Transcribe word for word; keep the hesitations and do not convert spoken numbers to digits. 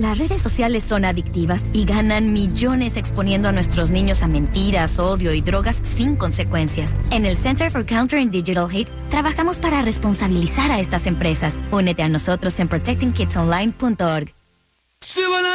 Las redes sociales son adictivas y ganan millones exponiendo a nuestros niños a mentiras, odio y drogas sin consecuencias. En el Center for Countering Digital Hate trabajamos para responsabilizar a estas empresas. Únete a nosotros en protecting kids online punto org.